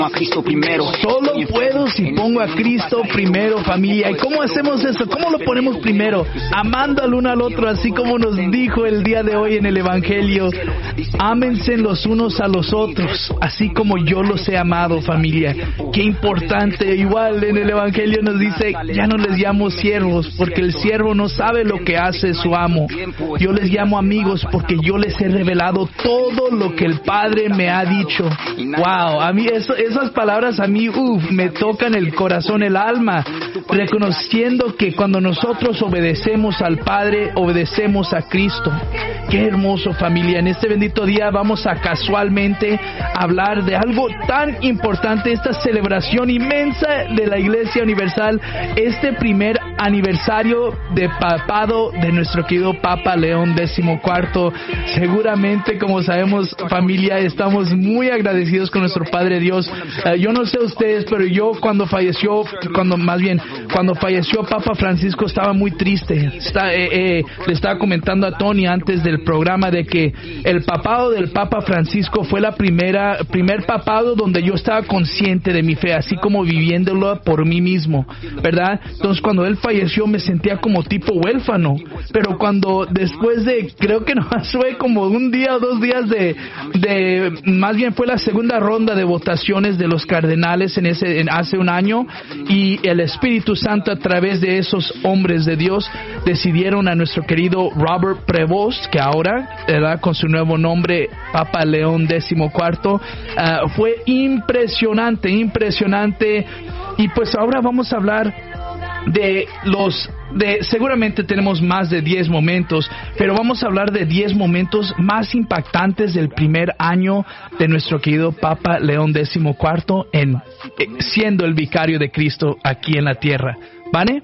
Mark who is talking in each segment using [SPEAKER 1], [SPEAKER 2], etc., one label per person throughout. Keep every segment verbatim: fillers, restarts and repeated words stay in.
[SPEAKER 1] a Cristo primero.
[SPEAKER 2] Solo puedo si pongo a Cristo primero, familia. ¿Y cómo hacemos eso? ¿Cómo lo ponemos primero? Amando al uno al otro, así como nos dijo el día de hoy en el Evangelio. Ámense los unos a los otros, así como yo los he amado, familia. Qué importante. Igual en el Evangelio nos dice, ya no les llamo siervos, porque el siervo no sabe lo que hace su amo. Yo les llamo amigos, porque yo les he revelado todo lo que el Padre me ha dicho. Wow, a mí eso, esas palabras a mí uf, me tocan el corazón, el alma, reconociendo que cuando nosotros obedecemos al Padre, obedecemos a Cristo. Qué hermoso, familia. En este bendito día vamos a casualmente hablar de algo tan importante, esta celebración inmensa de la Iglesia Universal, este primer aniversario de papado de nuestro querido Papa León decimocuarto. Seguramente, como sabemos, familia, estamos muy agradecidos con nuestro Padre Dios. Uh, yo no sé ustedes, pero yo cuando falleció, cuando más bien, cuando falleció Papa Francisco estaba muy triste. Está, eh, eh, le estaba comentando a Tony antes del programa de que el papado del Papa Francisco fue la primera, primer papado donde yo estaba consciente de mi fe, así como viviéndolo por mí mismo, ¿verdad? Entonces cuando él falleció me sentía como tipo huérfano, pero cuando después de, creo que nomás fue como un día o dos días de, de más bien fue la segunda ronda de votaciones de los cardenales en ese, en, hace un año, y el Espíritu Santo a través de esos hombres de Dios decidieron a nuestro querido Robert Prevost, que ahora, ¿verdad?, con su nuevo nombre, Papa León decimocuarto. Uh, fue impresionante, impresionante. Y pues ahora vamos a hablar de los de seguramente tenemos más de diez momentos, pero vamos a hablar de diez momentos más impactantes del primer año de nuestro querido Papa León decimocuarto en eh, siendo el vicario de Cristo aquí en la tierra. ¿Vale?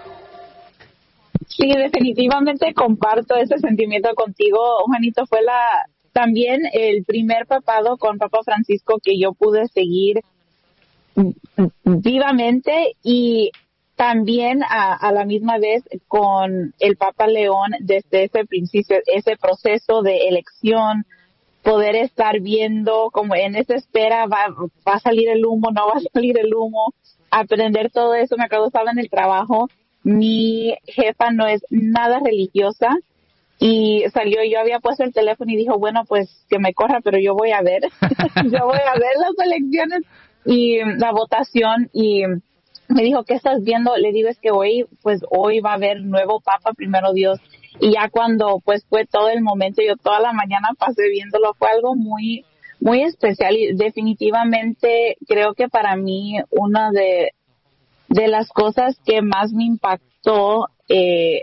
[SPEAKER 3] Sí, definitivamente comparto ese sentimiento contigo, Juanito. Fue la también el primer papado con Papa Francisco que yo pude seguir vivamente, y también a, a la misma vez con el Papa León desde ese principio, ese proceso de elección, poder estar viendo como en esa espera, va, va a salir el humo, no va a salir el humo, aprender todo eso. Me acuerdo, estaba en el trabajo, mi jefa no es nada religiosa, y salió, yo había puesto el teléfono y dijo, bueno, pues que me corra, pero yo voy a ver, yo voy a ver las elecciones y la votación. Y me dijo, ¿qué estás viendo? Le digo, es que hoy, pues hoy va a haber nuevo Papa, primero Dios. Y ya cuando pues fue todo el momento, yo toda la mañana pasé viéndolo, fue algo muy, muy especial, y definitivamente creo que para mí una de, de las cosas que más me impactó, eh,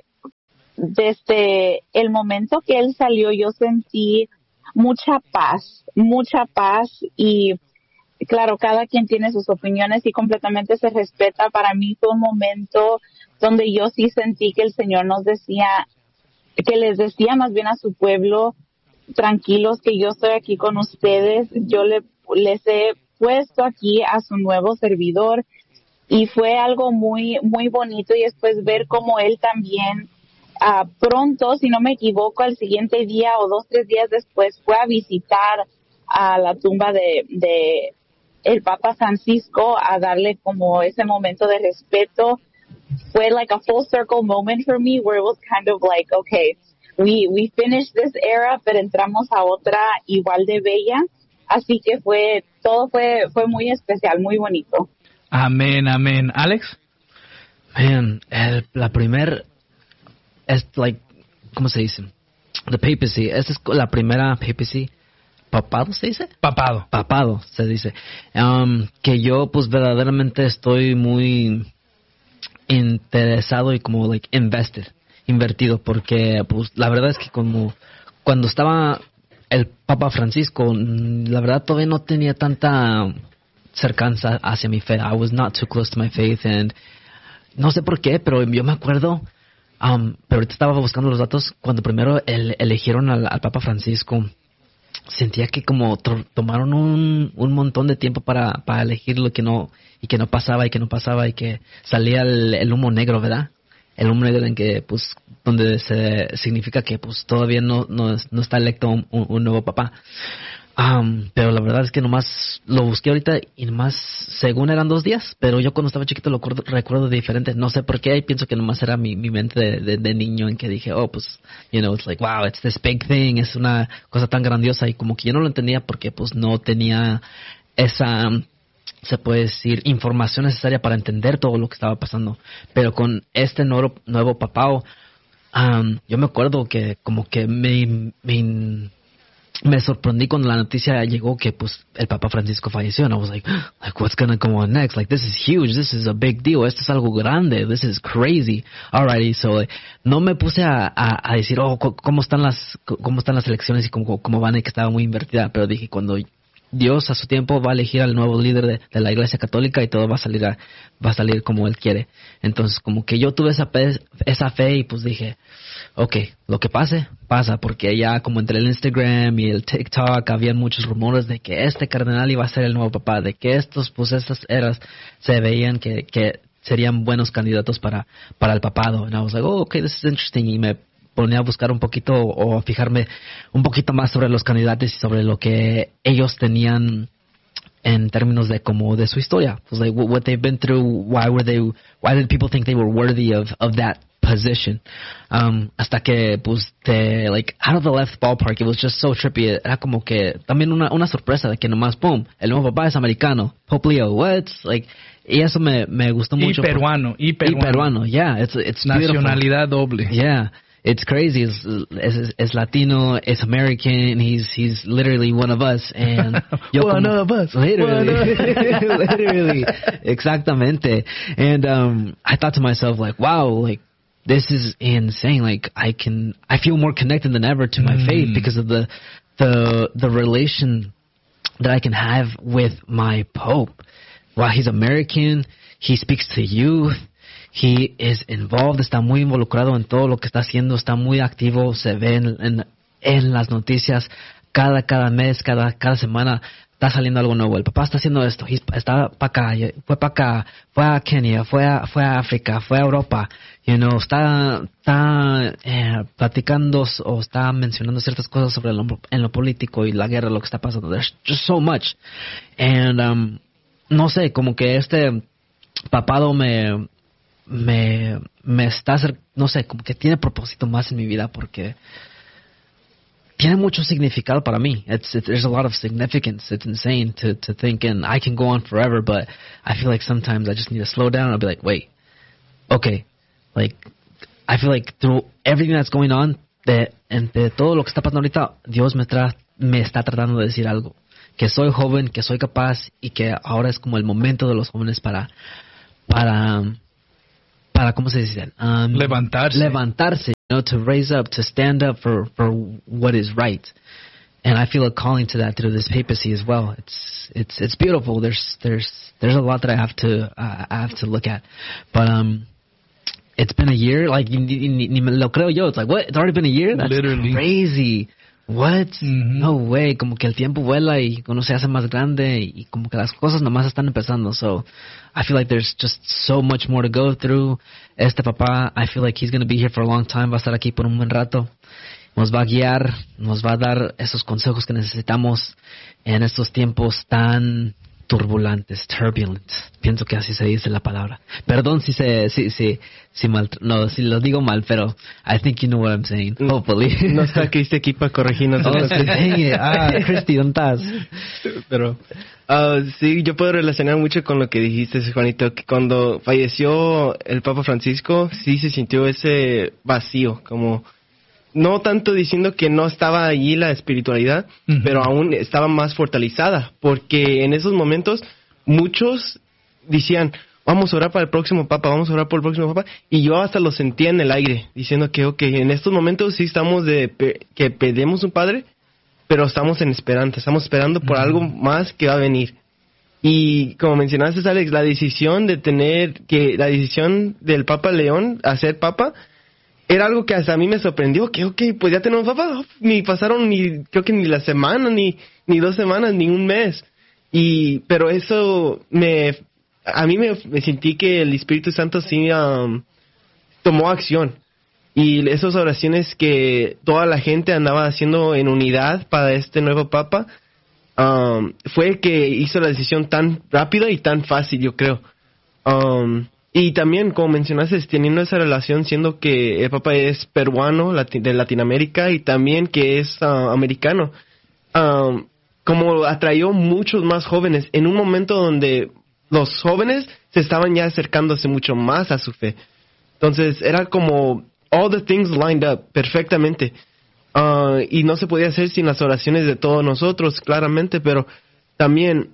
[SPEAKER 3] desde el momento que él salió, yo sentí mucha paz, mucha paz. Y claro, cada quien tiene sus opiniones y completamente se respeta. Para mí fue un momento donde yo sí sentí que el Señor nos decía, que les decía más bien a su pueblo, tranquilos, que yo estoy aquí con ustedes, yo le, les he puesto aquí a su nuevo servidor. Y fue algo muy, muy bonito, y después ver cómo él también, Uh, pronto, si no me equivoco, al siguiente día o dos, tres días después, fue a visitar a la tumba de, de el Papa Francisco, a darle como ese momento de respeto. Fue like a full circle moment for me, where it was kind of like, okay, we, we finished this era, pero entramos a otra igual de bella. Así que fue, todo fue, fue muy especial, muy bonito.
[SPEAKER 2] Amén, amén. ¿Alex?
[SPEAKER 4] Man, el, la primer es like, ¿cómo se dice? The papacy. Esta es la primera papacy. ¿Papado se dice?
[SPEAKER 2] Papado.
[SPEAKER 4] Papado se dice. Um, que yo pues verdaderamente estoy muy interesado y como like invested, invertido, porque pues la verdad es que como cuando estaba el Papa Francisco, la verdad todavía no tenía tanta cercanza hacia mi fe. I was not too close to my faith, and no sé por qué, pero yo me acuerdo. Um, pero ahorita estaba buscando los datos. Cuando primero el, eligieron al, al Papa Francisco, sentía que como to, tomaron un, un montón de tiempo para, para elegir lo que no, y que no pasaba, y que no pasaba, y que salía el, el humo negro, ¿verdad? El humo negro en que, pues, donde se significa que, pues, todavía no, no, no está electo un, un, un nuevo Papa. Um, pero la verdad es que nomás lo busqué ahorita y nomás, según eran dos días, pero yo cuando estaba chiquito lo recuerdo, recuerdo diferente. No sé por qué, y pienso que nomás era mi, mi mente de, de, de niño en que dije, oh, pues, you know, it's like, wow, it's this big thing, es una cosa tan grandiosa, y como que yo no lo entendía porque pues no tenía esa, se puede decir, información necesaria para entender todo lo que estaba pasando. Pero con este nuevo, nuevo papao, um, yo me acuerdo que como que me, me me sorprendí cuando la noticia llegó que pues el Papa Francisco falleció, and I was like, like what's gonna go on next? Like, this is huge, this is a big deal, esto es algo grande, this is crazy. Alrighty, so like, no me puse a, a, a decir, oh, cómo están las cómo están las elecciones y cómo, cómo van, y que estaba muy invertida, pero dije, cuando Dios a su tiempo va a elegir al nuevo líder de, de la Iglesia Católica, y todo va a salir a, va a salir como Él quiere. Entonces, como que yo tuve esa fe, esa fe y pues dije, okay, lo que pase, pasa, porque ya como entre el Instagram y el TikTok habían muchos rumores de que este cardenal iba a ser el nuevo papá, de que estos, pues estas eras se veían que, que serían buenos candidatos para, para el papado. And I was like, oh, okay, this is interesting, y me ponía a buscar un poquito o a fijarme un poquito más sobre los candidatos y sobre lo que ellos tenían en términos de como de su historia, pues like what, what they've been through, why were they, why did people think they were worthy of of that position, um, hasta que pues te, like, out of the left ballpark, it was just so trippy. Era como que también una una sorpresa de que nomás boom, el nuevo papá es americano, Pope Leo, what, like, y eso me me gustó mucho.
[SPEAKER 2] Y peruano,
[SPEAKER 4] por,
[SPEAKER 2] y peruano,
[SPEAKER 4] y peruano, yeah, it's it's
[SPEAKER 2] nacionalidad
[SPEAKER 4] beautiful.
[SPEAKER 2] doble,
[SPEAKER 4] yeah. It's crazy. It's, it's, it's Latino. It's American. He's he's literally one of us. And yo
[SPEAKER 2] one
[SPEAKER 4] como,
[SPEAKER 2] of us.
[SPEAKER 4] Literally,
[SPEAKER 2] One of
[SPEAKER 4] literally, exactamente. And um, I thought to myself, like, wow, like this is insane. Like I can, I feel more connected than ever to my
[SPEAKER 2] mm.
[SPEAKER 4] faith because of the the the relation that I can have with my Pope. Wow, he's American. He speaks to youth. He is involved, está muy involucrado en todo lo que está haciendo, está muy activo, se ve en, en, en las noticias cada cada mes, cada cada semana está saliendo algo nuevo. El papá está haciendo esto, está para acá, fue para acá, fue a Kenia, fue a, fue a África, fue a Europa, you know, está está eh, platicando o está mencionando ciertas cosas sobre lo, en lo político y la guerra, lo que está pasando. There's just so much, and um, no sé, como que este papado me me me está hacer, no sé, como que tiene propósito más en mi vida porque tiene mucho significado para mí. It's, it, there's a lot of significance. It's insane to to think, and I can go on forever, but I feel like sometimes I just need to slow down and I'll be like, wait, okay, like I feel like through everything that's going on, de entre todo lo que está pasando ahorita, Dios me tra me está tratando de decir algo, que soy joven, que soy capaz y que ahora es como el momento de los jóvenes para para para, ¿cómo se dice? Um,
[SPEAKER 2] levantarse.
[SPEAKER 4] Levantarse, you know, to raise up, to stand up for, for what is right. And I feel a calling to that through this papacy as well. It's, it's, it's beautiful. There's, there's, there's a lot that I have to, uh, I have to look at. But, um, it's been a year, like, ni, ni, ni me lo creo yo. It's like, what? It's already been a year? That's
[SPEAKER 2] Literally.
[SPEAKER 4] Crazy. What?
[SPEAKER 2] Mm-hmm.
[SPEAKER 4] No way. Como que el tiempo vuela y uno se hace más grande y como que las cosas nomás están empezando. So I feel like there's just so much more to go through. Este papá, I feel like he's going to be here for a long time. Va a estar aquí por un buen rato. Nos va a guiar, nos va a dar esos consejos que necesitamos en estos tiempos tan turbulentos, turbulent. Pienso que así se dice la palabra. Perdón si se, si, si, si mal, no, si lo digo mal, pero I think you know what I'm saying. Hopefully.
[SPEAKER 1] No está Cristi aquí para corregirnos.
[SPEAKER 4] Oh, dang it. Ah, Cristi, ¿dónde estás?
[SPEAKER 1] Pero, uh, sí, yo puedo relacionar mucho con lo que dijiste, Juanito, que cuando falleció el Papa Francisco, sí se sintió ese vacío, como, no tanto diciendo que no estaba allí la espiritualidad, uh-huh. pero aún estaba más fortalecida, porque en esos momentos muchos decían, vamos a orar para el próximo Papa, vamos a orar por el próximo Papa, y yo hasta lo sentía en el aire, diciendo que, ok, en estos momentos sí estamos de, que pedimos un Padre, pero estamos en esperanza, estamos esperando por uh-huh. algo más que va a venir. Y como mencionaste, Alex, la decisión de tener, que la decisión del Papa León a ser Papa, era algo que hasta a mí me sorprendió, que ok, pues ya tenemos papá, ni pasaron ni, creo que ni la semana, ni, ni dos semanas, ni un mes. Y, pero eso me, a mí me, me sentí que el Espíritu Santo sí um, tomó acción. Y esas oraciones que toda la gente andaba haciendo en unidad para este nuevo Papa, um, fue el que hizo la decisión tan rápida y tan fácil, yo creo. Um, y también, como mencionaste, teniendo esa relación, siendo que el Papa es peruano lati- de Latinoamérica y también que es uh, americano, um, como atrayó muchos más jóvenes en un momento donde los jóvenes se estaban ya acercándose mucho más a su fe. Entonces era como all the things lined up perfectamente. Uh, y no se podía hacer sin las oraciones de todos nosotros, claramente, pero también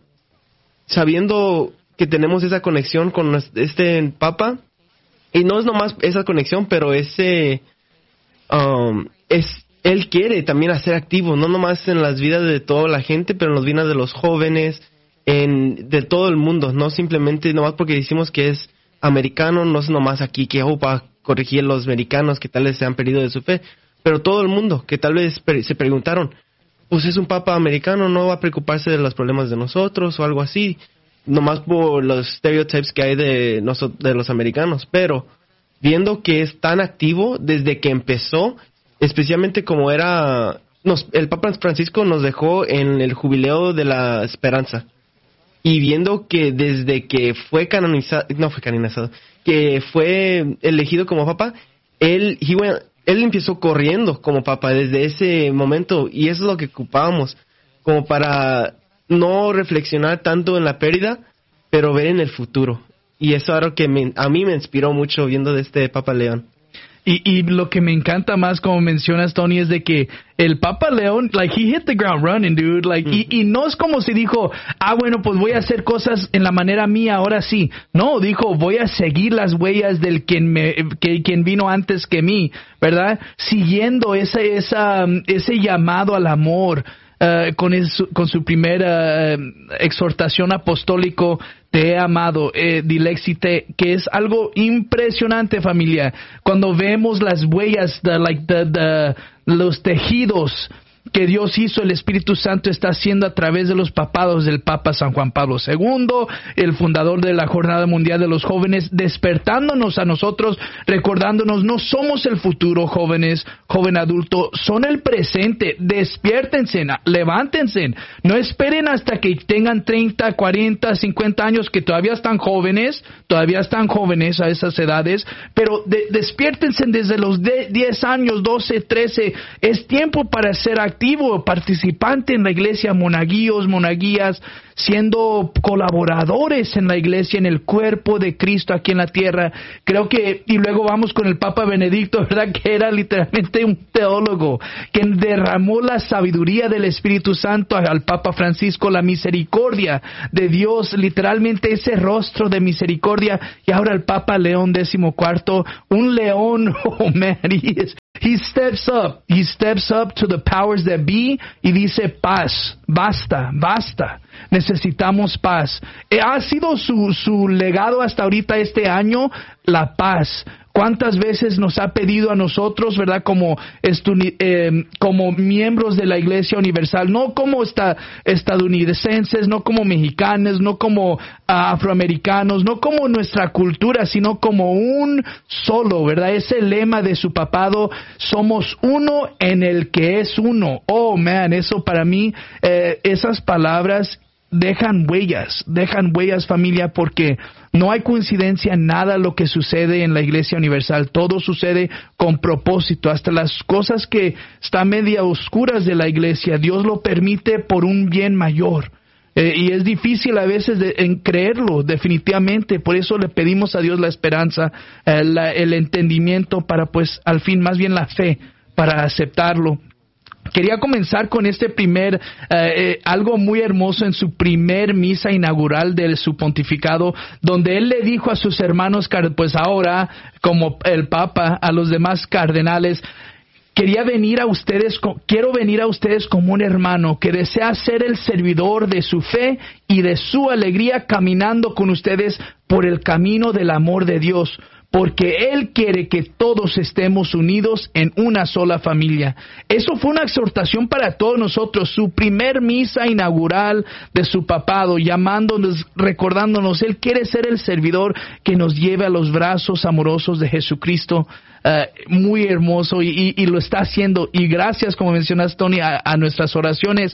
[SPEAKER 1] sabiendo que tenemos esa conexión con este Papa, y no es nomás esa conexión, pero ese um, es él quiere también hacer activo, no nomás en las vidas de toda la gente, pero en las vidas de los jóvenes, en de todo el mundo, no simplemente nomás porque decimos que es americano, no es nomás aquí que oh, para corregir a los americanos que tal vez se han perdido de su fe, pero todo el mundo que tal vez se preguntaron, pues es un Papa americano, no va a preocuparse de los problemas de nosotros o algo así, nomás por los stereotypes que hay de, noso- de los americanos, pero viendo que es tan activo desde que empezó, especialmente como era, nos, el Papa Francisco nos dejó en el Jubileo de la Esperanza, y viendo que desde que fue canonizado, no fue canonizado, que fue elegido como Papa, él, he went, él empezó corriendo como Papa desde ese momento, y eso es lo que ocupábamos, como para no reflexionar tanto en la pérdida, pero ver en el futuro. Y eso es algo que me, a mí me inspiró mucho viendo de este Papa León.
[SPEAKER 2] Y, y lo que me encanta más, como mencionas, Tony, es de que el Papa León, like, he hit the ground running, dude. Like, mm. y, y no es como si dijo, ah, bueno, pues voy a hacer cosas en la manera mía, ahora sí. No, dijo, voy a seguir las huellas del quien me, que, quien vino antes que mí, ¿verdad? Siguiendo esa, esa, ese llamado al amor. Uh, con, el, con su primera uh, exhortación apostólico, te he amado, eh, dilexite, que es algo impresionante, familia. Cuando vemos las huellas, de, like, the, the, los tejidos que Dios hizo, el Espíritu Santo está haciendo a través de los papados del Papa San Juan Pablo segundo, el fundador de la Jornada Mundial de los Jóvenes, despertándonos a nosotros, recordándonos, no somos el futuro, jóvenes, joven adulto, son el presente. Despiértense, levántense, no esperen hasta que tengan treinta, cuarenta, cincuenta años, que todavía están jóvenes, todavía están jóvenes a esas edades, pero de, despiértense desde los de, diez años, doce, trece, es tiempo para ser activo, participante en la iglesia, monaguillos, monaguillas, siendo colaboradores en la iglesia, en el cuerpo de Cristo aquí en la tierra. Creo que, y luego vamos con el Papa Benedicto, ¿verdad? Que era literalmente un teólogo, que derramó la sabiduría del Espíritu Santo al Papa Francisco, la misericordia de Dios, literalmente ese rostro de misericordia, y ahora el Papa León decimocuarto, un león, oh man, he is, He steps up, he steps up to the powers that be y dice paz, basta, basta, necesitamos paz. Ha sido su, su legado hasta ahorita este año, la paz. ¿Cuántas veces nos ha pedido a nosotros, verdad, como, estuni- eh, como miembros de la Iglesia Universal, no como esta, estadounidenses, no como mexicanos, no como uh, afroamericanos, no como nuestra cultura, sino como un solo, verdad? Ese lema de su papado, somos uno en el que es uno. Oh, man, eso para mí, eh, esas palabras dejan huellas, dejan huellas, familia, porque no hay coincidencia en nada lo que sucede en la Iglesia Universal. Todo sucede con propósito. Hasta las cosas que están media oscuras de la Iglesia, Dios lo permite por un bien mayor. Eh, y es difícil a veces de, en creerlo, definitivamente. Por eso le pedimos a Dios la esperanza, eh, la, el entendimiento para, pues, al fin, más bien la fe, para aceptarlo. Quería comenzar con este primer, eh, eh, algo muy hermoso en su primer misa inaugural de su pontificado, donde él le dijo a sus hermanos, pues ahora, como el Papa, a los demás cardenales, quería venir a ustedes, quiero venir a ustedes como un hermano que desea ser el servidor de su fe y de su alegría, caminando con ustedes por el camino del amor de Dios, porque Él quiere que todos estemos unidos en una sola familia. Eso fue una exhortación para todos nosotros, su primer misa inaugural de su papado, llamándonos, recordándonos, Él quiere ser el servidor que nos lleve a los brazos amorosos de Jesucristo. Uh, muy hermoso y, y, y lo está haciendo, y gracias, como mencionas, Tony, a, a nuestras oraciones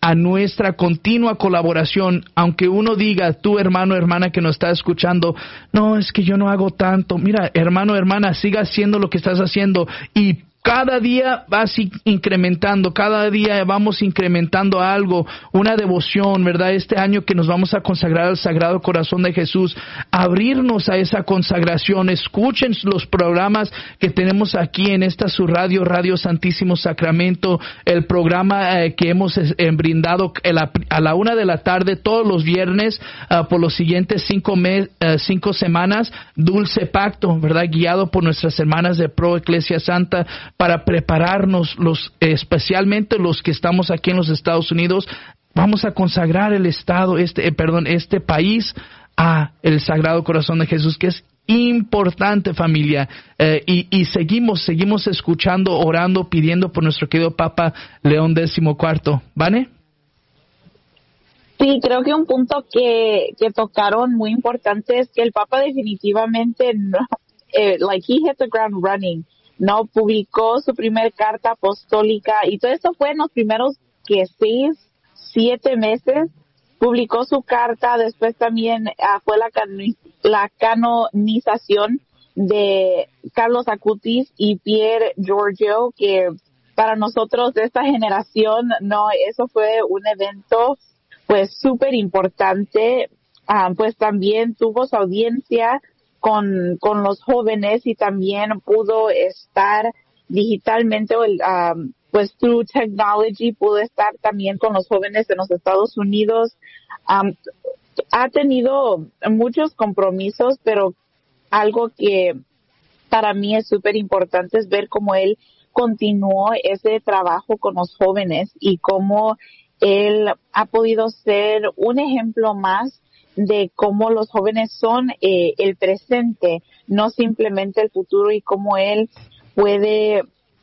[SPEAKER 2] a nuestra continua colaboración. Aunque uno diga, tú hermano, hermana que nos está escuchando, no, es que yo no hago tanto. Mira, hermano, hermana, siga haciendo lo que estás haciendo y cada día vas incrementando, cada día vamos incrementando algo, una devoción, ¿verdad? Este año que nos vamos a consagrar al Sagrado Corazón de Jesús, abrirnos a esa consagración. Escuchen los programas que tenemos aquí en esta su radio, Radio Santísimo Sacramento, el programa eh, que hemos eh, brindado la, a la una de la tarde todos los viernes uh, por los siguientes cinco, mes, uh, cinco semanas, Dulce Pacto, ¿verdad? Guiado por nuestras hermanas de Pro Iglesia Santa, para prepararnos, los especialmente los que estamos aquí en los Estados Unidos. Vamos a consagrar el estado, este, eh, perdón, este país a el Sagrado Corazón de Jesús, que es importante, familia, eh, y, y seguimos, seguimos escuchando, orando, pidiendo por nuestro querido Papa León decimocuarto. ¿Vale?
[SPEAKER 3] Sí, creo que un punto que, que tocaron muy importante es que el Papa definitivamente no, eh, like he hit the ground running. No publicó su primer carta apostólica y todo eso fue en los primeros que seis, siete meses. Publicó su carta, después también uh, fue la, can- la canonización de Carlos Acutis y Pier Giorgio, que para nosotros de esta generación, no, eso fue un evento pues súper importante. Uh, pues también tuvo su audiencia con con los jóvenes y también pudo estar digitalmente, um, pues through technology, pudo estar también con los jóvenes en los Estados Unidos. Um, ha tenido muchos compromisos, pero algo que para mí es súper importante es ver cómo él continuó ese trabajo con los jóvenes y cómo él ha podido ser un ejemplo más de cómo los jóvenes son eh, el presente, no simplemente el futuro, y cómo él puede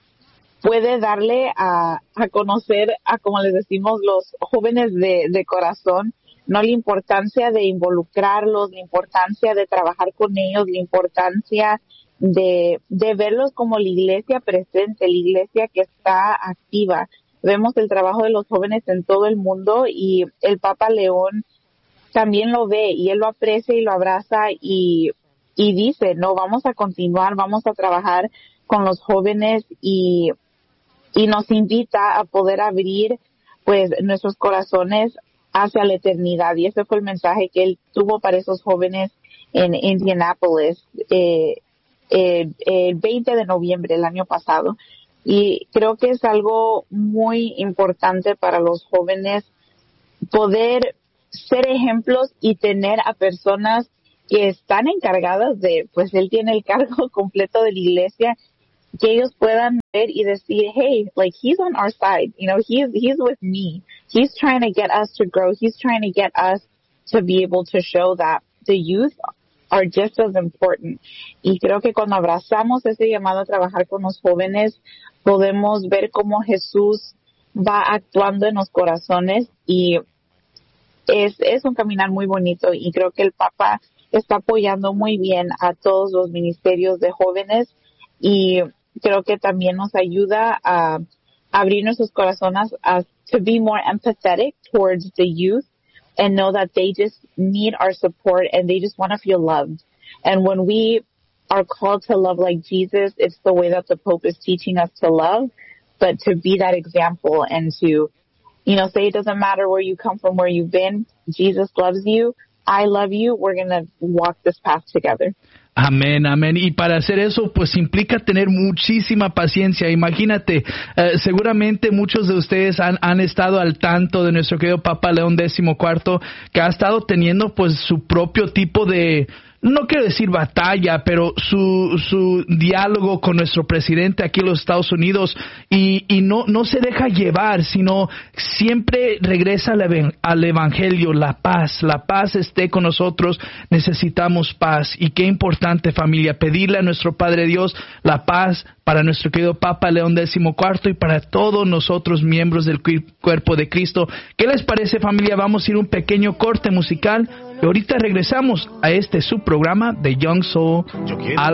[SPEAKER 3] puede darle a, a conocer a, como les decimos, los jóvenes de, de corazón, no la importancia de involucrarlos, la importancia de trabajar con ellos, la importancia de, de verlos como la iglesia presente, la iglesia que está activa. Vemos el trabajo de los jóvenes en todo el mundo y el Papa León también lo ve y él lo aprecia y lo abraza y, y dice, no, vamos a continuar, vamos a trabajar con los jóvenes y, y nos invita a poder abrir pues nuestros corazones hacia la eternidad. Y ese fue el mensaje que él tuvo para esos jóvenes en Indianapolis eh, eh, el veinte de noviembre del año pasado. Y creo que es algo muy importante para los jóvenes poder ser ejemplos y tener a personas que están encargadas de, pues él tiene el cargo completo de la iglesia, que ellos puedan ver y decir, hey, like he's on our side, you know, he's, he's with me. He's trying to get us to grow. He's trying to get us to be able to show that the youth are just as important. Y creo que cuando abrazamos ese llamado a trabajar con los jóvenes, podemos ver cómo Jesús va actuando en los corazones y es, es un caminar muy bonito, y creo que el Papa está apoyando muy bien a todos los ministerios de jóvenes, y creo que también nos ayuda a abrir nuestros corazones a to be more empathetic towards the youth and know that they just need our support and they just want to feel loved. And when we are called to love like Jesus, it's the way that the Pope is teaching us to love, but to be that example and to, you know, say it doesn't matter where you come from, where you've been, Jesus loves you, I love you, we're going to walk this path together.
[SPEAKER 2] Amén, amén. Y para hacer eso, pues implica tener muchísima paciencia. Imagínate, eh, seguramente muchos de ustedes han, han estado al tanto de nuestro querido Papa León decimocuarto, que ha estado teniendo pues su propio tipo de, no quiero decir batalla, pero su su diálogo con nuestro presidente aquí en los Estados Unidos, y, y no no se deja llevar, sino siempre regresa al, al Evangelio, la paz, la paz esté con nosotros, necesitamos paz. Y qué importante, familia, pedirle a nuestro Padre Dios la paz para nuestro querido Papa León decimocuarto y para todos nosotros miembros del cuerpo de Cristo. ¿Qué les parece, familia? Vamos a ir un pequeño corte musical y ahorita regresamos a este su programa de Young Soul.